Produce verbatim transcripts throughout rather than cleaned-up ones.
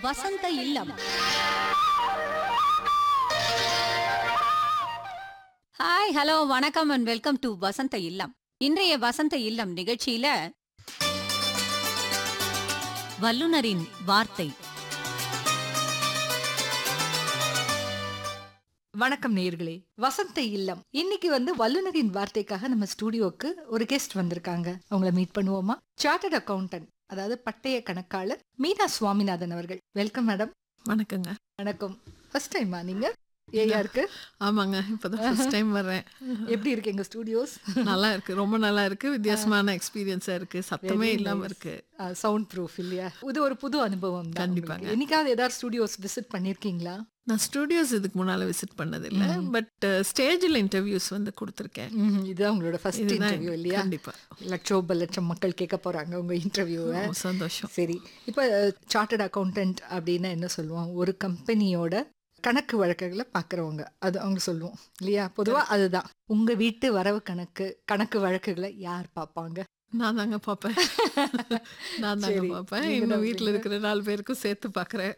வசந்த இல்லம். Hi, hello, வணக்கம் and welcome to வசந்த இல்லம். இன்றைய வசந்த இல்லம் நிகழ்ச்சியில வல்லுனரின் வார்த்தை. வணக்கம் நேயர்களே, வசந்த இல்லம். இன்னைக்கு வந்து வல்லுனரின் வார்த்தைக்காக நம்ம ஸ்டுடியோக்கு ஒரு கெஸ்ட் வந்திருக்காங்க. அவங்கள மீட் பண்ணுவோமா? சார்ட்டர்ட் அக்கவுண்டன்ட், அதாவது பட்டய கணக்காளர் மீனா சுவாமிநாதன் அவர்கள். Welcome madam. வணக்கங்க. வணக்கம். ஃபர்ஸ்ட் டைமா நீங்க ஏஆருக்கு? ஆமாங்க, இப்பதான் ஃபர்ஸ்ட் டைம் வர்றேன். எப்படி இருக்கு எங்க ஸ்டுடியோஸ்? நல்லா இருக்கு, ரொம்ப நல்லா இருக்கு. வித்தியாசமான எக்ஸ்பீரியன்ஸா இருக்கு, சத்தமே இல்லாம இருக்கு. சவுண்ட் ப்ரூஃப் இல்லையா? இது ஒரு புது அனுபவம் தான். கண்டிப்பாங்க. என்னைக்காவது ஏதாவது ஸ்டுடியோஸ் விசிட் பண்ணிருக்கீங்களா? நான் ஸ்டுடியோஸ் இதுக்கு முன்னால விசிட் பண்ணது இல்ல, பட் ஸ்டேஜில் இன்டர்வியூஸ் வந்து கொடுத்துருக்கேன். இதுதான் உங்களோட ஃபர்ஸ்ட் இன்டர்வியூ இல்லையா? கண்டிப்பா. லட்சோப லட்சம் மக்கள் கேட்க போறாங்க உங்க இன்டர்வியூவை. சந்தோஷம். சரி, இப்போ சார்ட்டர்ட் அக்கவுண்டன்ட் அப்படின்னா என்ன சொல்லுவோம்? ஒரு கம்பெனியோட கணக்கு வழக்குகளை பார்க்குறவங்க, அது அவங்க சொல்லுவோம் இல்லையா? பொதுவாக அதுதான். உங்க வீட்டு வரவு கணக்கு கணக்கு வழக்குகளை யார் பார்ப்பாங்க? நான் தாங்க பார்ப்பேன். நான் தாங்க பார்ப்பேன். இன்னும் வீட்டில் இருக்கிற நாலு பேருக்கும் சேர்த்து பார்க்குறேன்.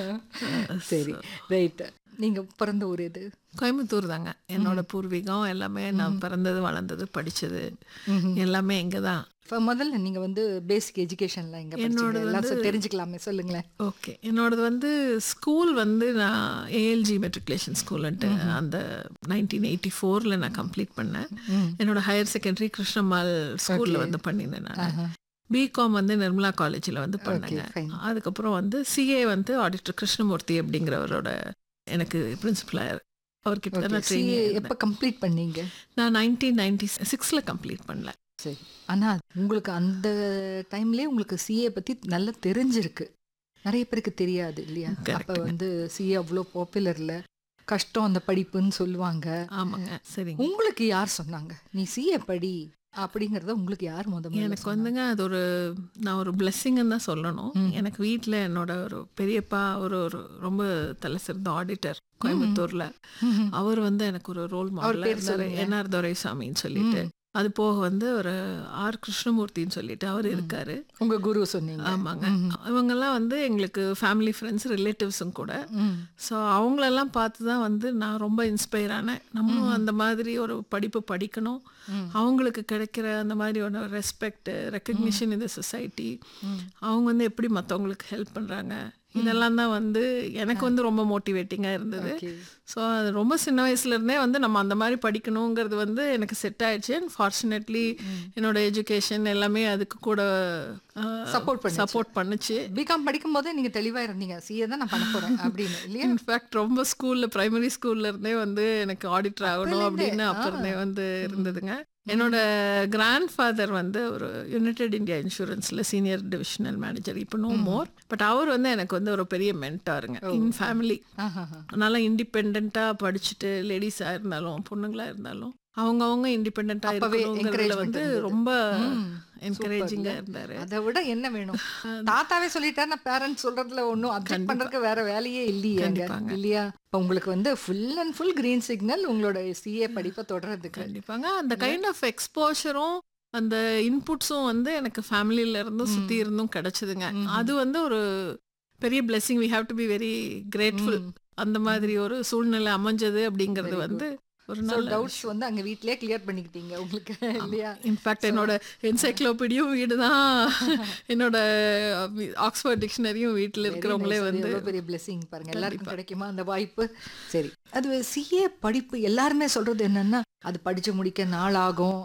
சரி, ரைட். நீங்க பிறந்த ஊர் எது? கோயம்புத்தூர் தாங்க என்னோட பூர்வீகம். எல்லாமே நான் பிறந்தது, வளர்ந்தது, படிச்சது எல்லாமே இங்கே தான். இப்போ முதல்ல நீங்க வந்து பேசிக் எஜுகேஷன்லாம் எங்க படிச்சீங்க? எல்லாம் தெரிஞ்சுக்கலாமே, சொல்லுங்களேன். ஓகே, என்னோடது வந்து ஸ்கூல் வந்து நான் ஏஎல்ஜி மெட்ரிகுலேஷன் ஸ்கூல்ன்ட்டு அந்த நைன்டீன் எயிட்டி ஃபோரில் நான் கம்ப்ளீட் பண்ணேன். என்னோட ஹையர் செகண்டரி கிருஷ்ணம்மாள் ஸ்கூலில் வந்து பண்ணியிருந்தேன். நான் பிகாம் வந்து நிர்மலா காலேஜில் வந்து பண்ணேங்க. அதுக்கப்புறம் வந்து சிஏ வந்து ஆடிட்டர் கிருஷ்ணமூர்த்தி அப்படிங்கிறவரோட எனக்கு பிரின்சிபலாக அவர்கிட்ட தான் ட்ரெயினிங். எப்போ கம்ப்ளீட் பண்ணீங்க? நான் நைன்டீன் நைன்டி சிக்ஸில் கம்ப்ளீட் பண்ணல. சரி, ஆனால் உங்களுக்கு அந்த டைம்லேயே உங்களுக்கு சிஏ பற்றி நல்லா தெரிஞ்சிருக்கு. நிறைய பேருக்கு தெரியாது இல்லையா? அப்போ வந்து சிஏ அவ்வளோ பாப்புலர் இல்லை, கஷ்டம் அந்த படிப்புன்னு சொல்லுவாங்க. ஆமாங்க. சரி, உங்களுக்கு யார் சொன்னாங்க நீ சிஏ படி அப்படிங்கிறத? உங்களுக்கு யார் முதல்ல? எனக்கு வந்துங்க அது ஒரு நான் ஒரு பிளெஸ்ஸிங்னு தான் சொல்லணும். எனக்கு வீட்டில் என்னோட ஒரு பெரியப்பா ஒரு ஒரு ரொம்ப தலை சிறந்த ஆடிட்டர் கோயம்புத்தூர்ல. அவர் வந்து எனக்கு ஒரு ரோல் மாடல், என்ஆர் துரைசாமின்னு சொல்லிட்டு. அது போக வந்து ஒரு ஆர் கிருஷ்ணமூர்த்தின்னு சொல்லிட்டு அவர் இருக்காரு. உங்க குரு சொன்னீங்க? ஆமாங்க. இவங்கெல்லாம் வந்து எங்களுக்கு ஃபேமிலி ஃப்ரெண்ட்ஸ், ரிலேட்டிவ்ஸும் கூட. ஸோ அவங்களெல்லாம் பார்த்து தான் வந்து நான் ரொம்ப இன்ஸ்பயர் ஆனேன். நம்மளும் அந்த மாதிரி ஒரு படிப்பு படிக்கணும், அவங்களுக்கு கிடைக்கிற அந்த மாதிரி ஒரு ரெஸ்பெக்ட், ரெக்கக்னிஷன் இந்த சொசைட்டி, அவங்க வந்து எப்படி மற்றவங்களுக்கு ஹெல்ப் பண்ணுறாங்க, இதெல்லாம் தான் வந்து எனக்கு வந்து ரொம்ப மோட்டிவேட்டிங்காக இருந்தது. ஸோ அது ரொம்ப சின்ன வயசுலேருந்தே வந்து நம்ம அந்த மாதிரி படிக்கணுங்கிறது வந்து எனக்கு செட் ஆயிடுச்சு. அண்ட் ஃபார்ச்சுனேட்லி என்னோட எஜுகேஷன் எல்லாமே அதுக்கு கூட சப்போர்ட் பண்ணி சப்போர்ட் பண்ணுச்சு. பிகாம் படிக்கும் போதே நீங்கள் தெளிவாக இருந்தீங்க, சிஏ தான் நான் பண்ண போகிறேன் அப்படின்னு இல்லையா? இன்ஃபேக்ட் ரொம்ப ஸ்கூலில், ப்ரைமரி ஸ்கூல்ல இருந்தே வந்து எனக்கு ஆடிட்டர் ஆகணும் அப்படின்னு அப்போ இருந்தே வந்து இருந்ததுங்க. என்னோட கிராண்ட் ஃபாதர் வந்து ஒரு United India இன்சூரன்ஸில் senior divisional manager, இப்போ நோ மோர். பட் அவர் வந்து எனக்கு வந்து ஒரு பெரிய மென்டாருங்க இன் ஃபேமிலி. அதனால இண்டிபெண்ட்டாக படிச்சுட்டு லேடிஸாக இருந்தாலும் பொண்ணுங்களாக இருந்தாலும் அவங்கவுங்க இண்டிபெண்ட்டாக இருக்கிறவங்கள வந்து ரொம்ப என்கரேஜிங்காக இருந்தார். அதை விட என்ன வேணும்? தாத்தாவே சொல்லிட்டாருன்னா பேரண்ட்ஸ் சொல்றதுல ஒன்றும் அப்ஜெக்ட் பண்றதுக்கு வேற வேலையே இல்லையே இல்லையா? இப்போ உங்களுக்கு வந்து full and full green signal உங்களோட சிஏ படிப்பை தொடர்றதுக்கு. கண்டிப்பாங்க. அந்த கைண்ட் ஆஃப் எக்ஸ்போஷரும் அந்த இன்புட்ஸும் வந்து எனக்கு ஃபேமிலியில இருந்தும் சுற்றி இருந்தும் கிடைச்சதுங்க. அது வந்து ஒரு பெரிய blessing. We have to be very grateful. அந்த மாதிரி ஒரு சூழ்நிலை அமைஞ்சது அப்படிங்கிறது வந்து ஒரு நல்ல டவுட்ஸ் வந்து அங்கே வீட்டிலே கிளியர் பண்ணிக்கிட்டீங்க உங்களுக்கு இல்லையா? இன்ஃபேக்ட் என்னோட என்சைக்ளோபீடியும் வீடு தான், என்னோட ஆக்ஸ்ஃபோர்ட் டிக்ஷனரியும் வீட்டில் இருக்கிறவங்களே வந்து பெரிய பிளெஸிங் பாருங்க. எல்லாருக்கும் கிடைக்குமா அந்த வாய்ப்பு? சரி, அது சிஏ படிப்பு எல்லாருமே சொல்றது என்னன்னா அது படிச்சு முடிக்க நாள் ஆகும்,